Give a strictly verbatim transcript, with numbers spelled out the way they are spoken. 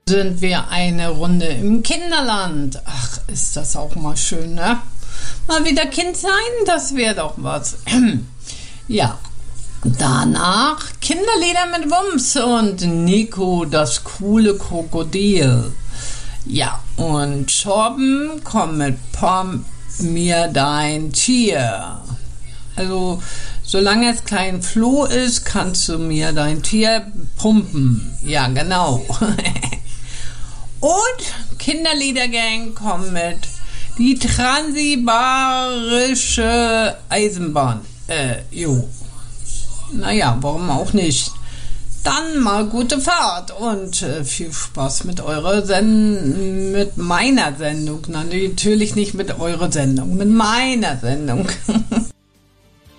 Sind wir eine Runde im Kinderland. Ach, ist das auch mal schön, ne? Mal wieder Kind sein, das wäre doch was. Ja, danach Kinderlieder mit Wumms und Nico, das coole Krokodil. Ja, und Torben kommt mit Pump mir dein Tier. Also, solange es kein Floh ist, kannst du mir dein Tier pumpen. Ja, genau. Und Kinderliedergang kommt mit die Transsibarische Eisenbahn. Äh, jo. Naja, warum auch nicht? Dann mal gute Fahrt und äh, viel Spaß mit eurer Sendung, mit meiner Sendung. Na, natürlich nicht mit eurer Sendung, mit meiner Sendung.